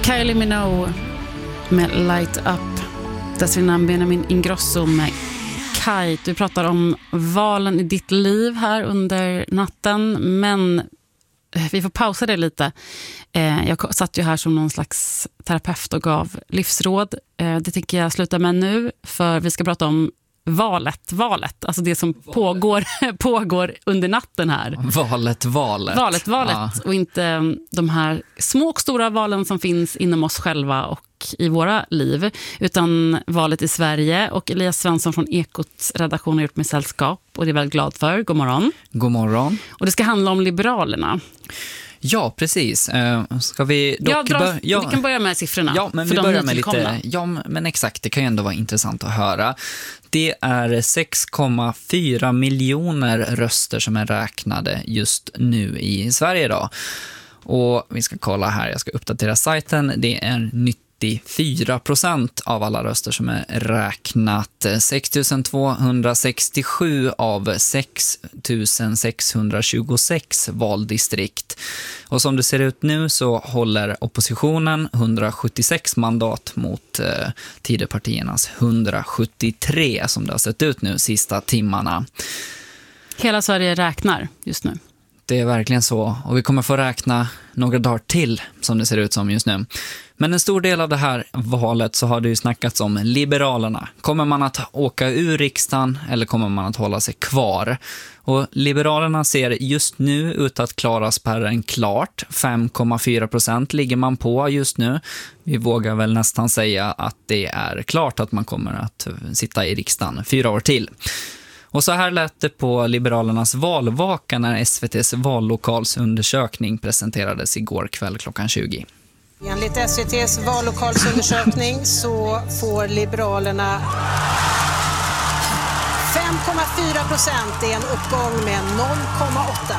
Kylie Minogue med Light Up. Dessförinnan Benjamin Ingrosso med Kite. Vi pratar om valen i ditt liv här under natten, men vi får pausa det lite. Jag satt ju här som någon slags terapeut och gav livsråd. Det tänker jag sluta med nu, för vi ska prata om valet, alltså det som pågår under natten här. Valet. Ja. Och inte de här små och stora valen som finns inom oss själva och i våra liv, utan valet i Sverige. Och Elias Svensson från Ekots redaktion har gjort mig sällskap, och det är jag väldigt glad för. God morgon. God morgon. Och det ska handla om Liberalerna. Ja, precis. Ska vi dock vi kan börja med siffrorna. Ja, men vi börjar med lite. Ja, men exakt, det kan ju ändå vara intressant att höra. Det är 6,4 miljoner röster som är räknade just nu i Sverige då. Och vi ska kolla här, jag ska uppdatera sajten. Det är 94% av alla röster som är räknat. 6 267 av 6 626 valdistrikt. Och som det ser ut nu så håller oppositionen 176 mandat mot Tidöpartiernas 173 som det har sett ut nu sista timmarna. Hela Sverige räknar just nu. Det är verkligen så, och vi kommer få räkna några dagar till som det ser ut som just nu. Men en stor del av det här valet så har det ju snackats om Liberalerna. Kommer man att åka ur riksdagen eller kommer man att hålla sig kvar? Och Liberalerna ser just nu ut att klara spärren klart. 5,4% ligger man på just nu. Vi vågar väl nästan säga att det är klart att man kommer att sitta i riksdagen 4 år till. Och så här lät det på Liberalernas valvaka när SVT:s vallokalsundersökning presenterades igår kväll klockan 20. Enligt SVT:s vallokalsundersökning så får Liberalerna 5,4%. Det är en uppgång med 0,8%.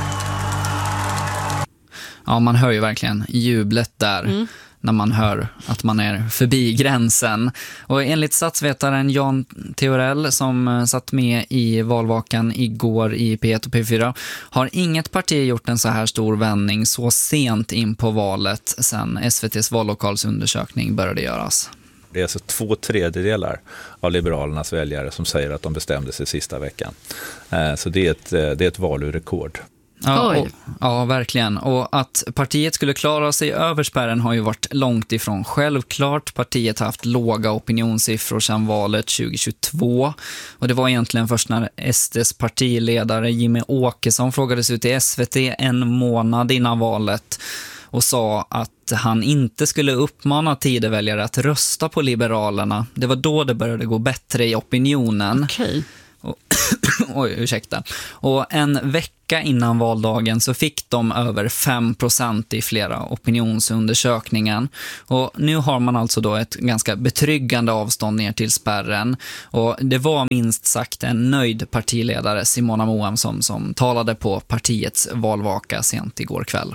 Ja, man hör ju verkligen jublet där. När man hör att man är förbi gränsen. Och enligt statsvetaren Jan Theorell som satt med i valvakan igår i P1 och P4 har inget parti gjort en så här stor vändning så sent in på valet sedan SVT:s vallokalsundersökning började göras. Det är alltså 2/3 av Liberalernas väljare som säger att de bestämde sig sista veckan. Så det är ett valrekord. Ja, verkligen. Och att partiet skulle klara sig över spärren har ju varit långt ifrån självklart. Partiet har haft låga opinionssiffror sedan valet 2022. Och det var egentligen först när SDs partiledare Jimmy Åkesson frågades ut i SVT en månad innan valet och sa att han inte skulle uppmana Tidöväljare att rösta på Liberalerna. Det var då det började gå bättre i opinionen. Okej. Oj, ursäkta. Och en vecka innan valdagen så fick de över 5% i flera opinionsundersökningen. Och nu har man alltså då ett ganska betryggande avstånd ner till spärren. Och det var minst sagt en nöjd partiledare, Simona Moamsson, som talade på partiets valvaka sent igår kväll.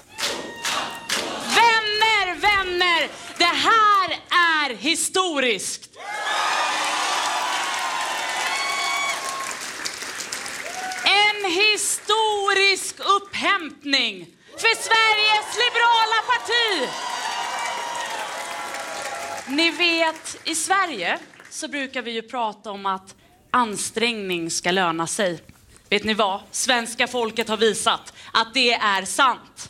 Vänner, det här är historiskt. En historisk upphämtning för Sveriges liberala parti. Ni vet, i Sverige så brukar vi ju prata om att ansträngning ska löna sig. Vet ni vad? Svenska folket har visat att det är sant.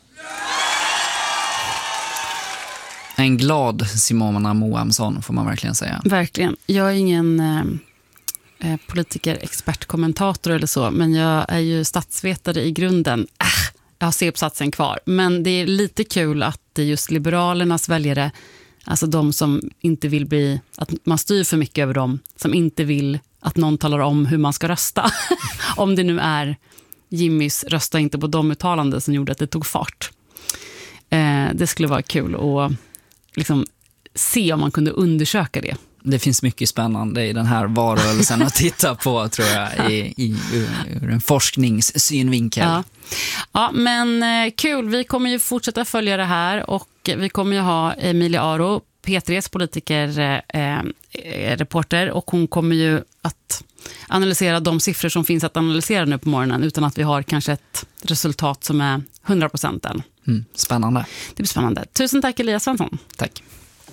En glad Simona Moamsson får man verkligen säga. Verkligen. Jag är ingen politiker, expert, kommentator eller så, men jag är ju statsvetare i grunden. Jag har C-uppsatsen kvar, men det är lite kul att just Liberalernas väljare, alltså de som inte vill bli, att man styr för mycket över dem, som inte vill att någon talar om hur man ska rösta. Om det nu är Jimmys rösta inte på de uttalanden som gjorde att det tog fart. Det skulle vara kul att liksom se om man kunde undersöka det. Det finns mycket spännande i den här valrörelsen att titta på, tror jag, ur en forskningssynvinkel. Ja, men kul. Vi kommer ju fortsätta följa det här, och vi kommer ju ha Emilia Aro, P3s politikerreporter, och hon kommer ju att analysera de siffror som finns att analysera nu på morgonen utan att vi har kanske ett resultat som är 100% än. Spännande. Det blir spännande. Tusen tack Elias Svensson. Tack.